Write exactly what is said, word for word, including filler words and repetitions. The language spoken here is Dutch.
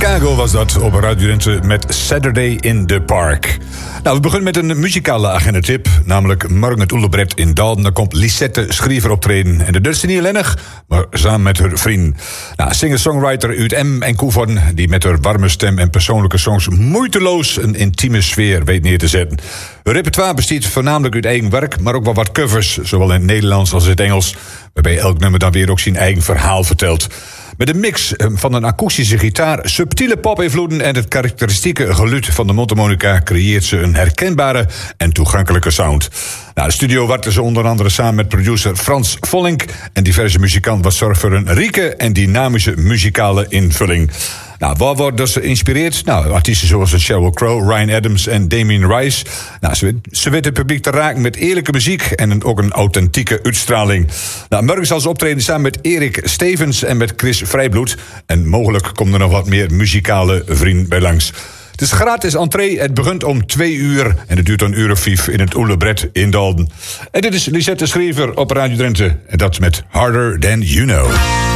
Chicago was dat op Radio Drenthe met Saturday in the Park. Nou, we beginnen met een muzikale agendatip, namelijk morgen het Oelebret in Dalden. Daar komt Lisette Schriever optreden. En de Dutch niet alleenig, maar samen met haar vriend. Nou, singer-songwriter uit M en Koevoorn, die met haar warme stem en persoonlijke songs moeiteloos een intieme sfeer weet neer te zetten. Hun repertoire bestaat voornamelijk uit eigen werk, maar ook wel wat covers, zowel in het Nederlands als in het Engels, waarbij elk nummer dan weer ook zijn eigen verhaal vertelt. Met een mix van een akoestische gitaar, subtiele pop-invloeden en het karakteristieke geluid van de mondharmonica creëert ze een herkenbare en toegankelijke sound. Nou, de studio werkte ze onder andere samen met producer Frans Vollink en diverse muzikanten wat zorgt voor een rieke en dynamische muzikale invulling. Nou, waar worden ze geïnspireerd? Nou, artiesten zoals Sheryl Crow, Ryan Adams en Damien Rice. Nou, ze, ze weten het publiek te raken met eerlijke muziek en een, ook een authentieke uitstraling. Nou, morgen zal ze optreden samen met Erik Stevens en met Chris Vrijbloed. En mogelijk komt er nog wat meer muzikale vrienden bij langs. Het is gratis entree, het begint om twee uur en het duurt een uur of vijf in het Oelebret in Dalden. En dit is Lisette Schriever op Radio Drenthe en dat met Harder Than You Know.